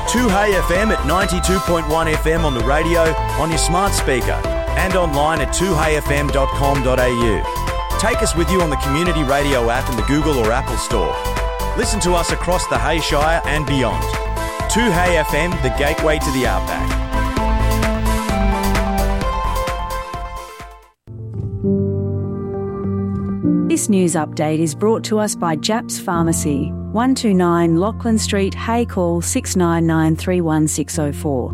2Hey FM at 92.1 FM on the radio, on your smart speaker, and online at 2heyfm.com.au. Take us with you on the Community Radio app in the Google or Apple Store. Listen to us across the Hay Shire and beyond. 2Hey FM, the gateway to the outback. This news update is brought to us by Japs Pharmacy, 129 Lachlan Street, Hay. Call 699 31604.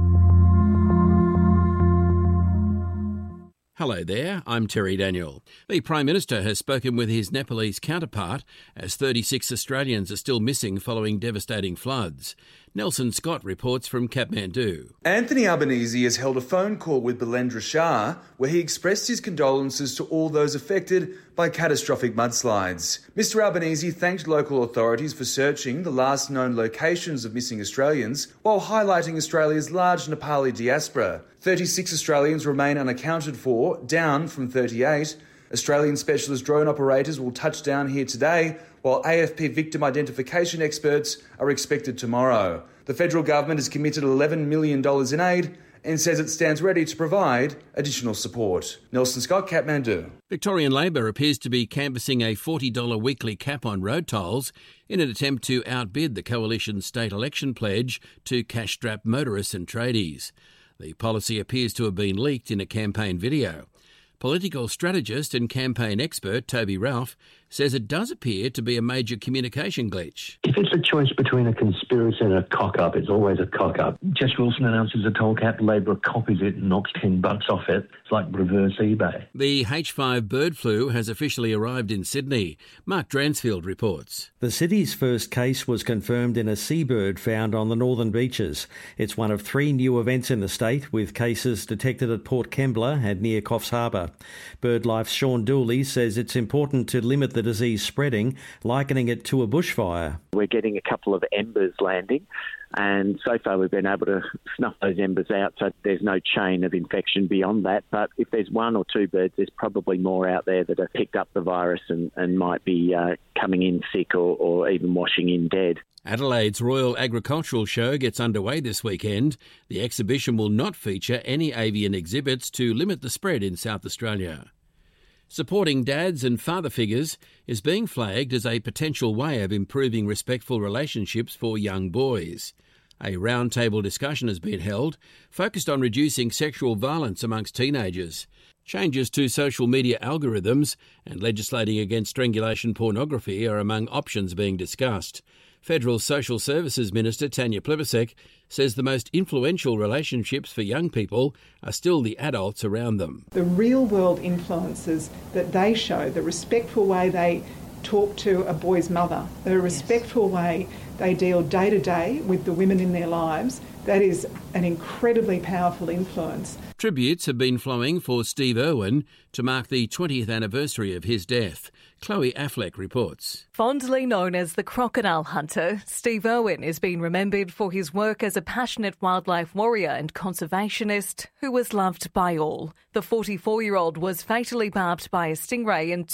Hello there, I'm Terry Daniel. The Prime Minister has spoken with his Nepalese counterpart as 36 Australians are still missing following devastating floods. Nelson Scott reports from Kathmandu. Anthony Albanese has held a phone call with Bilendra Shah where he expressed his condolences to all those affected by catastrophic mudslides. Mr Albanese thanked local authorities for searching the last known locations of missing Australians while highlighting Australia's large Nepali diaspora. 36 Australians remain unaccounted for, down from 38. Australian specialist drone operators will touch down here today, while AFP victim identification experts are expected tomorrow. The federal government has committed $11 million in aid and says it stands ready to provide additional support. Nelson Scott, Kathmandu. Victorian Labor appears to be canvassing a $40 weekly cap on road tolls in an attempt to outbid the Coalition's state election pledge to cash-strapped motorists and tradies. The policy appears to have been leaked in a campaign video. Political strategist and campaign expert Toby Ralph says it does appear to be a major communication glitch. If it's a choice between a conspiracy and a cock-up, it's always a cock-up. Jess Wilson announces a toll cap, Labor copies it and knocks $10 off it. It's like reverse eBay. The H5 bird flu has officially arrived in Sydney. Mark Dransfield reports. The city's first case was confirmed in a seabird found on the northern beaches. It's one of 3 new events in the state, with cases detected at Port Kembla and near Coffs Harbour. BirdLife's Sean Dooley says it's important to limit the disease spreading, likening it to a bushfire. We're getting a couple of embers landing, and so far we've been able to snuff those embers out, so there's no chain of infection beyond that. But if there's 1 or 2 birds, there's probably more out there that have picked up the virus and might be coming in sick or even washing in dead. Adelaide's Royal Agricultural Show gets underway this weekend. The exhibition will not feature any avian exhibits to limit the spread in South Australia. Supporting dads and father figures is being flagged as a potential way of improving respectful relationships for young boys. A roundtable discussion has been held, focused on reducing sexual violence amongst teenagers. Changes to social media algorithms and legislating against strangulation pornography are among options being discussed. Federal Social Services Minister Tanya Plibersek says the most influential relationships for young people are still the adults around them. The real-world influences that they show, the respectful way they talk to a boy's mother, the respectful way they deal day to day with the women in their lives, that is an incredibly powerful influence. Tributes have been flowing for Steve Irwin to mark the 20th anniversary of his death. Chloe Affleck reports. Fondly known as the crocodile hunter, Steve Irwin is being remembered for his work as a passionate wildlife warrior and conservationist who was loved by all. The 44-year-old was fatally barbed by a stingray in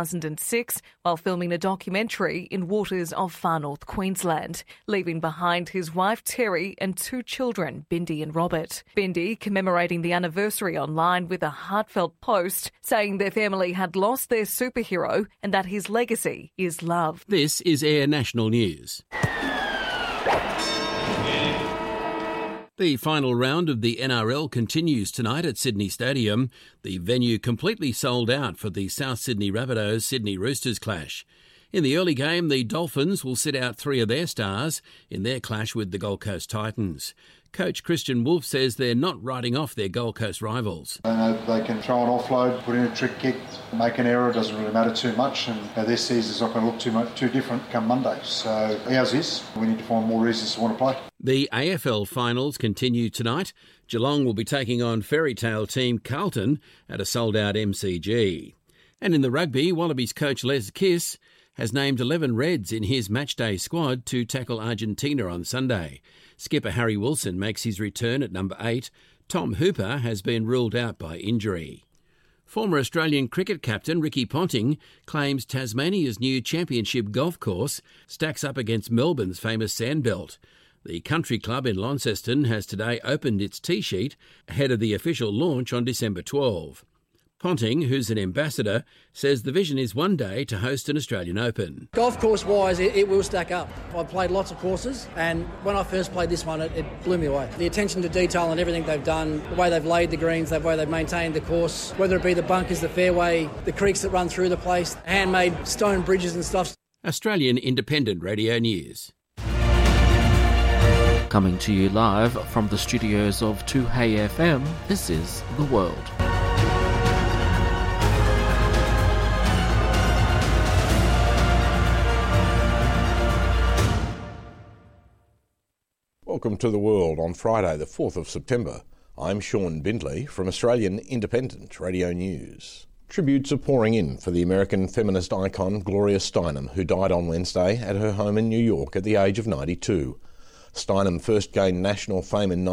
2006 while filming a documentary in waters of far north Queensland, leaving behind his wife Terry and 2 children, Bindi and Robert. Bindi commemorating the anniversary online with a heartfelt post saying their family had lost their superhero and that his legacy is love. This is Air National News. The final round of the NRL continues tonight at Sydney Stadium. The venue completely sold out for the South Sydney Rabbitohs-Sydney Roosters clash. In the early game, the Dolphins will sit out 3 of their stars in their clash with the Gold Coast Titans. Coach Christian Wolf says they're not writing off their Gold Coast rivals. They know they can throw an offload, put in a trick kick, make an error, it doesn't really matter too much, and their season's not going to look too different come Monday. So ours is. We need to find more reasons to want to play. The AFL finals continue tonight. Geelong will be taking on fairy tale team Carlton at a sold-out MCG. And in the rugby, Wallabies coach Les Kiss has named 11 Reds in his matchday squad to tackle Argentina on Sunday. Skipper Harry Wilson makes his return at number 8. Tom Hooper has been ruled out by injury. Former Australian cricket captain Ricky Ponting claims Tasmania's new championship golf course stacks up against Melbourne's famous Sandbelt. The country club in Launceston has today opened its tee sheet ahead of the official launch on December 12. Ponting, who's an ambassador, says the vision is one day to host an Australian Open. Golf course-wise, it will stack up. I've played lots of courses, and when I first played this one, it blew me away. The attention to detail and everything they've done, the way they've laid the greens, the way they've maintained the course, whether it be the bunkers, the fairway, the creeks that run through the place, handmade stone bridges and stuff. Australian Independent Radio News. Coming to you live from the studios of 2HeyFM, this is The World. Welcome to The World on Friday the 4th of September. I'm Sean Bindley from Australian Independent Radio News. Tributes are pouring in for the American feminist icon Gloria Steinem, who died on Wednesday at her home in New York at the age of 92. Steinem first gained national fame in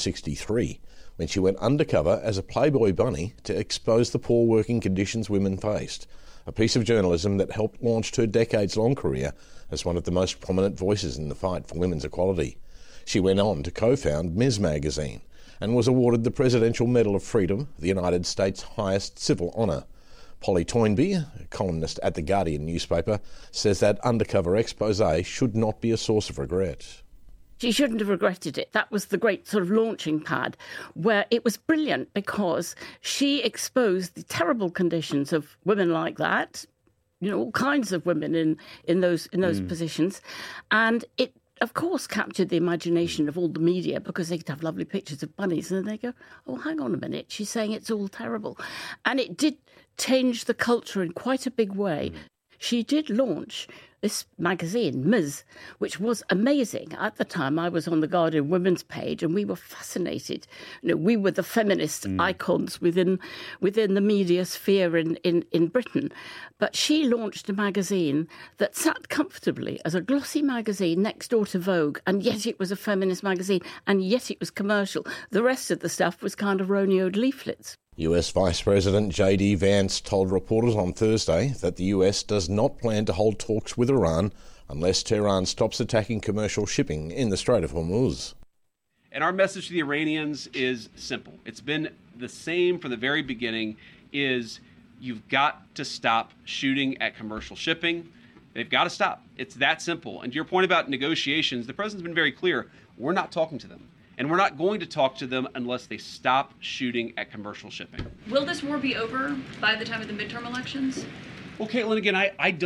1963 when she went undercover as a Playboy bunny to expose the poor working conditions women faced, a piece of journalism that helped launch her decades-long career as one of the most prominent voices in the fight for women's equality. She went on to co-found Ms. Magazine and was awarded the Presidential Medal of Freedom, the United States' highest civil honour. Polly Toynbee, a columnist at The Guardian newspaper, says that undercover expose should not be a source of regret. She shouldn't have regretted it. That was the great sort of launching pad where it was brilliant because she exposed the terrible conditions of women like that, you know, all kinds of women in those positions, and it of course captured the imagination of all the media because they'd have lovely pictures of bunnies and then they go, oh, hang on a minute, she's saying it's all terrible. And it did change the culture in quite a big way. She did launch this magazine, Ms., which was amazing. At the time, I was on the Guardian Women's page and we were fascinated. You know, we were the feminist icons within the media sphere in Britain. But she launched a magazine that sat comfortably as a glossy magazine next door to Vogue, and yet it was a feminist magazine, and yet it was commercial. The rest of the stuff was kind of roneoed leaflets. US Vice President J.D. Vance told reporters on Thursday that the US does not plan to hold talks with Iran unless Tehran stops attacking commercial shipping in the Strait of Hormuz. And our message to the Iranians is simple. It's been the same from the very beginning, is you've got to stop shooting at commercial shipping. They've got to stop. It's that simple. And to your point about negotiations, the president's been very clear. We're not talking to them. And we're not going to talk to them unless they stop shooting at commercial shipping. Will this war be over by the time of the midterm elections? Well, Caitlin, again,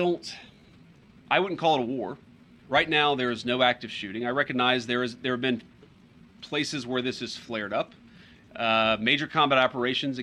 I wouldn't call it a war. Right now, there is no active shooting. I recognize there have been places where this has flared up. Major combat operations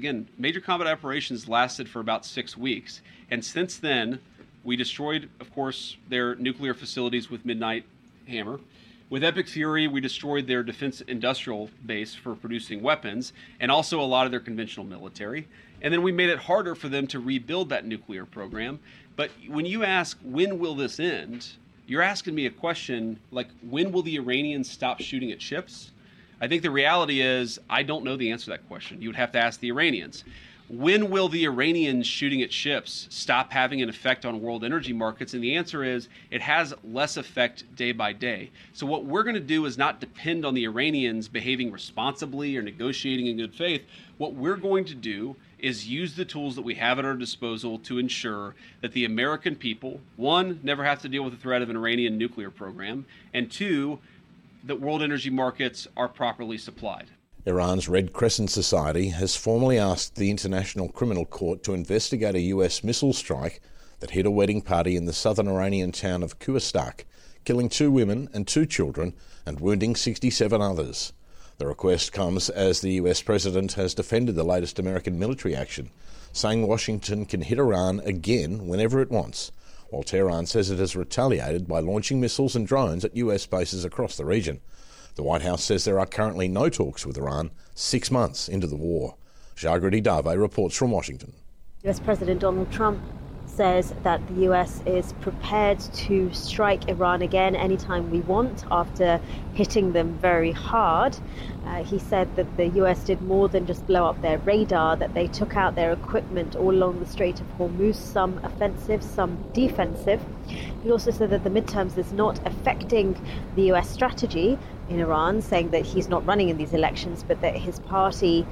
lasted for about 6 weeks. And since then, we destroyed, of course, their nuclear facilities with Midnight Hammer. With Epic Fury, we destroyed their defense industrial base for producing weapons and also a lot of their conventional military. And then we made it harder for them to rebuild that nuclear program. But when you ask, when will this end, you're asking me a question like, when will the Iranians stop shooting at ships? I think the reality is, I don't know the answer to that question. You would have to ask the Iranians. When will the Iranians shooting at ships stop having an effect on world energy markets? And the answer is it has less effect day by day. So what we're going to do is not depend on the Iranians behaving responsibly or negotiating in good faith. What we're going to do is use the tools that we have at our disposal to ensure that the American people, one, never have to deal with the threat of an Iranian nuclear program, and two, that world energy markets are properly supplied. Iran's Red Crescent Society has formally asked the International Criminal Court to investigate a US missile strike that hit a wedding party in the southern Iranian town of Khuzestak, killing 2 women and 2 children and wounding 67 others. The request comes as the US president has defended the latest American military action, saying Washington can hit Iran again whenever it wants, while Tehran says it has retaliated by launching missiles and drones at US bases across the region. The White House says there are currently no talks with Iran 6 months into the war. Jagriti Dave reports from Washington. US President Donald Trump says that the US is prepared to strike Iran again anytime we want after hitting them very hard. He said that the US did more than just blow up their radar, that they took out their equipment all along the Strait of Hormuz, some offensive, some defensive. He also said that the midterms is not affecting the US strategy, in Iran, saying that he's not running in these elections, but that his party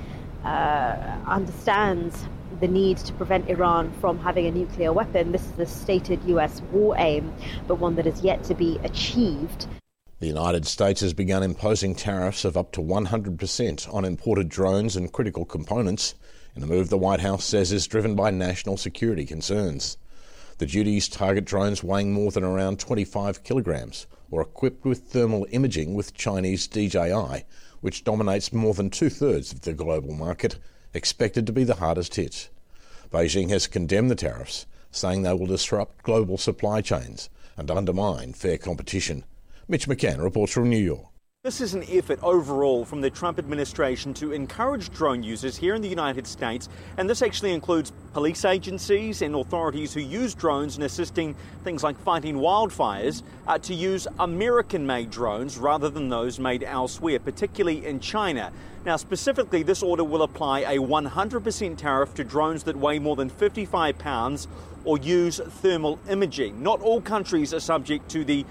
understands the need to prevent Iran from having a nuclear weapon. This is a stated US war aim, but one that is yet to be achieved. The United States has begun imposing tariffs of up to 100% on imported drones and critical components, in a move the White House says is driven by national security concerns. The duties target drones weighing more than around 25 kilograms or equipped with thermal imaging with Chinese DJI, which dominates more than two-thirds of the global market, expected to be the hardest hit. Beijing has condemned the tariffs, saying they will disrupt global supply chains and undermine fair competition. Mitch McCann reports from New York. This is an effort overall from the Trump administration to encourage drone users here in the United States, and this actually includes police agencies and authorities who use drones in assisting things like fighting wildfires to use American-made drones rather than those made elsewhere, particularly in China. Now, specifically, this order will apply a 100% tariff to drones that weigh more than 55 pounds or use thermal imaging. Not all countries are subject to the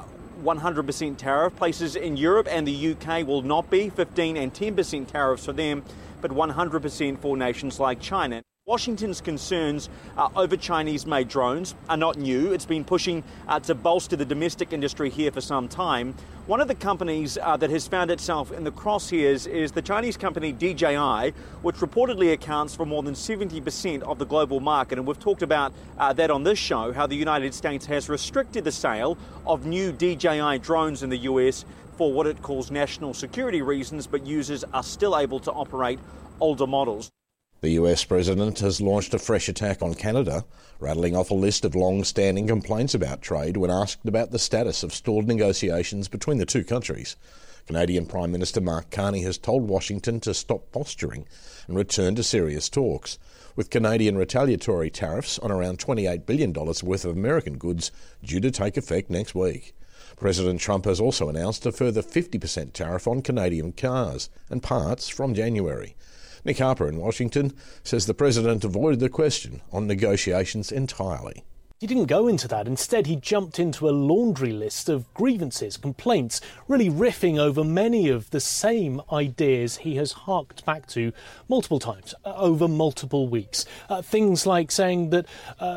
100% tariff. Places in Europe and the UK will not be, 15 and 10% tariffs for them, but 100% for nations like China. Washington's concerns over Chinese-made drones are not new. It's been pushing to bolster the domestic industry here for some time. One of the companies that has found itself in the crosshairs is the Chinese company DJI, which reportedly accounts for more than 70% of the global market. And we've talked about that on this show, how the United States has restricted the sale of new DJI drones in the US for what it calls national security reasons, but users are still able to operate older models. The US President has launched a fresh attack on Canada, rattling off a list of long-standing complaints about trade when asked about the status of stalled negotiations between the two countries. Canadian Prime Minister Mark Carney has told Washington to stop posturing and return to serious talks, with Canadian retaliatory tariffs on around $28 billion worth of American goods due to take effect next week. President Trump has also announced a further 50% tariff on Canadian cars and parts from January. Nick Harper in Washington says the president avoided the question on negotiations entirely. He didn't go into that. Instead, he jumped into a laundry list of grievances, complaints, really riffing over many of the same ideas he has harked back to multiple times over multiple weeks. Things like saying that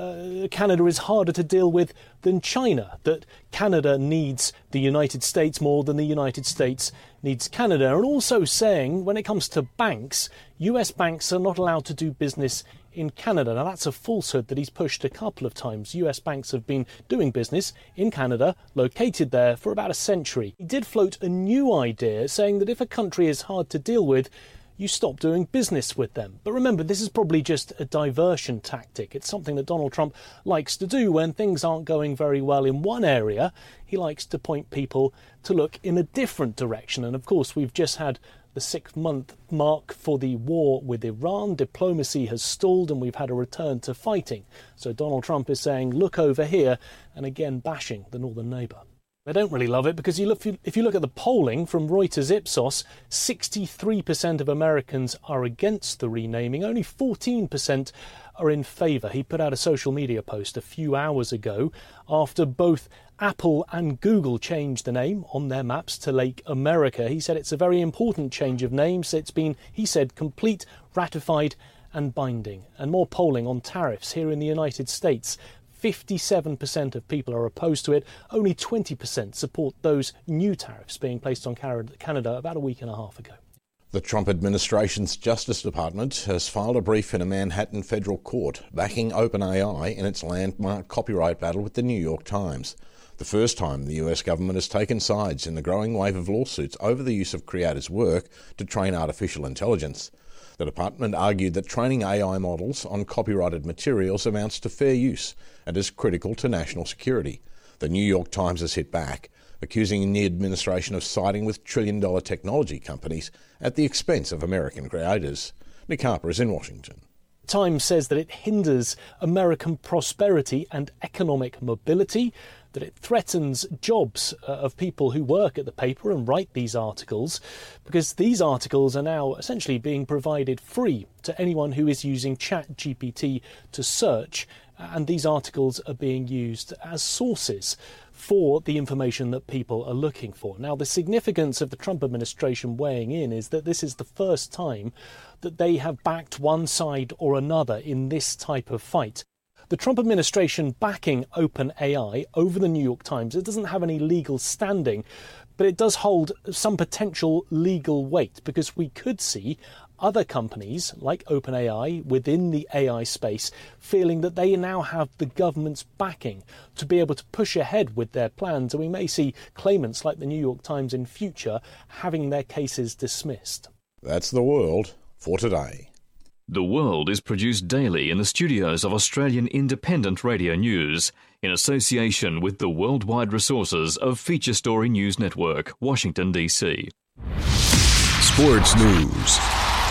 Canada is harder to deal with than China, that Canada needs the United States more than the United States needs Canada, and also saying when it comes to banks, US banks are not allowed to do business in Canada. Now, that's a falsehood that he's pushed a couple of times. US banks have been doing business in Canada, located there for about a century. He did float a new idea saying that if a country is hard to deal with, you stop doing business with them. But remember, this is probably just a diversion tactic. It's something that Donald Trump likes to do when things aren't going very well in one area. He likes to point people to look in a different direction. And of course, we've just had the 6-month mark for the war with Iran. Diplomacy has stalled and we've had a return to fighting. So Donald Trump is saying, look over here, and again bashing the northern neighbour. They don't really love it because if you look at the polling from Reuters Ipsos, 63% of Americans are against the renaming. Only 14% are in favour. He put out a social media post a few hours ago after both Apple and Google changed the name on their maps to Lake America. He said it's a very important change of names. It's been, he said, complete, ratified and binding. And more polling on tariffs here in the United States. 57% of people are opposed to it. Only 20% support those new tariffs being placed on Canada about a week and a half ago. The Trump administration's Justice Department has filed a brief in a Manhattan federal court backing OpenAI in its landmark copyright battle with the New York Times. The first time the US government has taken sides in the growing wave of lawsuits over the use of creators' work to train artificial intelligence. The department argued that training AI models on copyrighted materials amounts to fair use and is critical to national security. The New York Times has hit back, accusing the administration of siding with trillion-dollar technology companies at the expense of American creators. Nick Harper is in Washington. Times says that it hinders American prosperity and economic mobility, that it threatens jobs of people who work at the paper and write these articles, because these articles are now essentially being provided free to anyone who is using ChatGPT to search, and these articles are being used as sources for the information that people are looking for. Now, the significance of the Trump administration weighing in is that this is the first time that they have backed one side or another in this type of fight. The Trump administration backing OpenAI over the New York Times, it doesn't have any legal standing, but it does hold some potential legal weight, because we could see other companies like OpenAI within the AI space feeling that they now have the government's backing to be able to push ahead with their plans, and we may see claimants like the New York Times in future having their cases dismissed. That's the world for today. The World is produced daily in the studios of Australian Independent Radio News in association with the worldwide resources of Feature Story News Network, Washington, D.C. Sports News.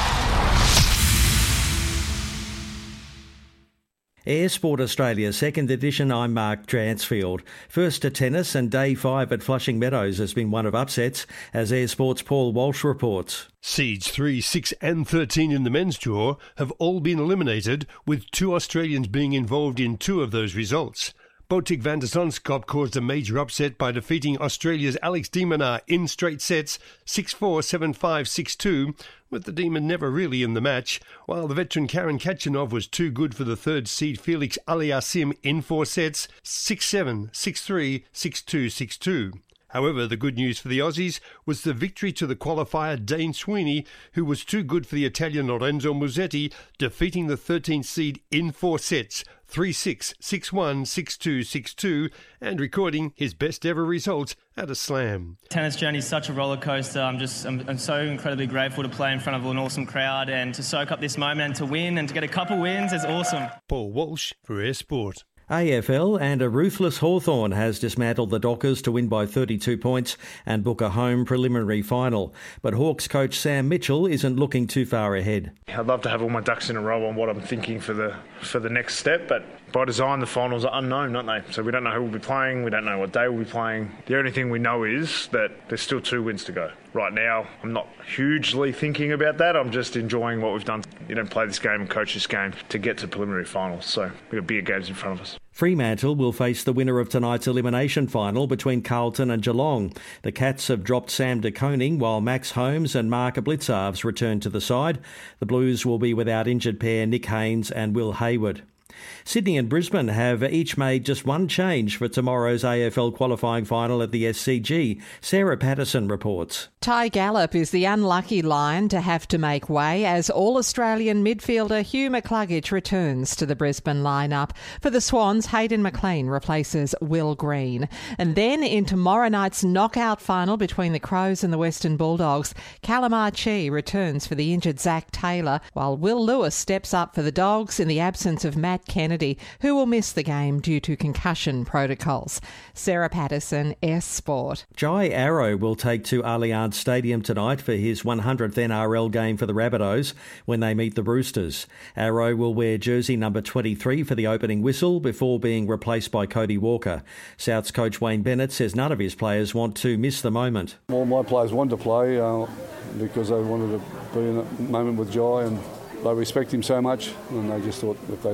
Air Sport Australia, second edition. I'm Mark Dransfield. First to tennis, and day 5 at Flushing Meadows has been one of upsets, as Air Sport's Paul Walsh reports. Seeds 3, 6 and 13 in the men's draw have all been eliminated, with 2 Australians being involved in 2 of those results. Botic van der Zandschap caused a major upset by defeating Australia's Alex de Minaur in straight sets 6-4, 7-5, 6-2, with the Demon never really in the match, while the veteran Karen Khachanov was too good for the third seed Felix Aliassime in 4 sets 6-7, 6-3, 6-2, 6-2. However, the good news for the Aussies was the victory to the qualifier Dane Sweeney, who was too good for the Italian Lorenzo Musetti, defeating the 13th seed in 4 sets 3-6, 6-1, 6-2, 6-2, and recording his best ever result at a slam. Tennis journey is such a roller coaster. I'm so incredibly grateful to play in front of an awesome crowd and to soak up this moment and to win and to get a couple wins is awesome. Paul Walsh for Air Sport. AFL, and a ruthless Hawthorn has dismantled the Dockers to win by 32 points and book a home preliminary final. But Hawks coach Sam Mitchell isn't looking too far ahead. I'd love to have all my ducks in a row on what I'm thinking for the next step, but by design the finals are unknown, aren't they? So we don't know who will be playing, we don't know what day we'll be playing. The only thing we know is that there's still 2 wins to go. Right now, I'm not hugely thinking about that. I'm just enjoying what we've done. You don't play this game and coach this game to get to preliminary finals. So we've got bigger games in front of us. Fremantle will face the winner of tonight's elimination final between Carlton and Geelong. The Cats have dropped Sam de Koning, while Max Holmes and Mark Blitzarves return to the side. The Blues will be without injured pair Nick Haynes and Will Hayward. Sydney and Brisbane have each made just one change for tomorrow's AFL qualifying final at the SCG. Sarah Patterson reports. Ty Gallop is the unlucky Lion to have to make way as All-Australian midfielder Hugh McCluggage returns to the Brisbane lineup. For the Swans, Hayden McLean replaces Will Green. And then in tomorrow night's knockout final between the Crows and the Western Bulldogs, Callum Archie returns for the injured Zach Taylor, while Will Lewis steps up for the Dogs in the absence of Matt Kennedy, who will miss the game due to concussion protocols. Sarah Patterson, S Sport. Jai Arrow will take to Allianz Stadium tonight for his 100th NRL game for the Rabbitohs when they meet the Roosters. Arrow will wear jersey number 23 for the opening whistle before being replaced by Cody Walker. South's coach Wayne Bennett says none of his players want to miss the moment. Well, my players wanted to play because they wanted to be in a moment with Jai, and they respect him so much, and they just thought if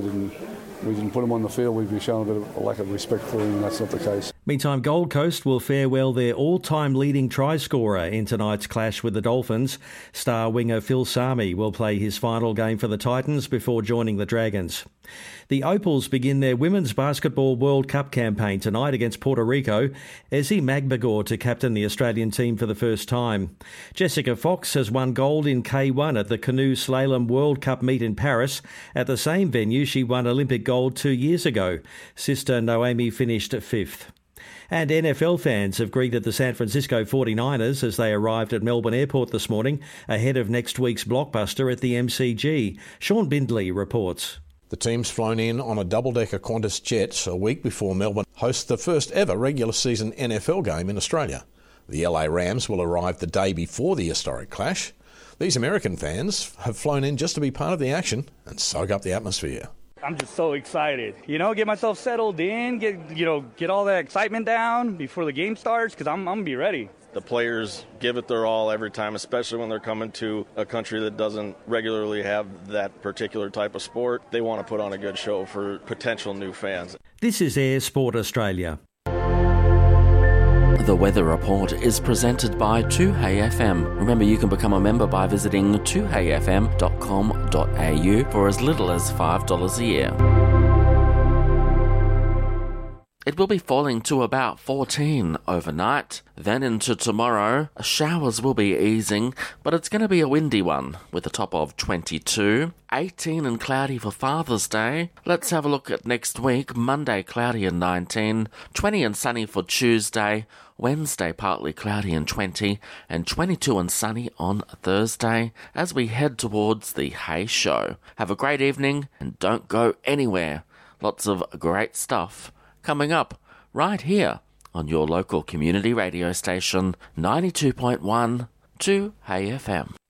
we didn't put him on the field, we'd be showing a bit of a lack of respect for him, and that's not the case. Meantime, Gold Coast will farewell their all-time leading try scorer in tonight's clash with the Dolphins. Star winger Phil Sami will play his final game for the Titans before joining the Dragons. The Opals begin their Women's Basketball World Cup campaign tonight against Puerto Rico. Ezi Magbagor to captain the Australian team for the first time. Jessica Fox has won gold in K1 at the Canoe Slalom World Cup meet in Paris. At the same venue, she won Olympic gold 2 years ago. Sister Noemi finished 5th. And NFL fans have greeted the San Francisco 49ers as they arrived at Melbourne Airport this morning ahead of next week's blockbuster at the MCG. Sean Bindley reports. The team's flown in on a double-decker Qantas jet a week before Melbourne hosts the first ever regular season NFL game in Australia. The LA Rams will arrive the day before the historic clash. These American fans have flown in just to be part of the action and soak up the atmosphere. I'm just so excited, get myself settled in, get all that excitement down before the game starts, because I'm going to be ready. The players give it their all every time, especially when they're coming to a country that doesn't regularly have that particular type of sport. They want to put on a good show for potential new fans. This is Air Sport Australia. The Weather Report is presented by 2HeyFM. Remember, you can become a member by visiting 2heyfm.com.au for as little as $5 a year. It will be falling to about 14 overnight. Then into tomorrow, showers will be easing, but it's going to be a windy one with a top of 22. 18 and cloudy for Father's Day. Let's have a look at next week. Monday, cloudy and 19. 20 and sunny for Tuesday. Wednesday, partly cloudy and 20. And 22 and sunny on Thursday as we head towards the Hay Show. Have a great evening and don't go anywhere. Lots of great stuff coming up right here on your local community radio station 92.1 2HeyFM.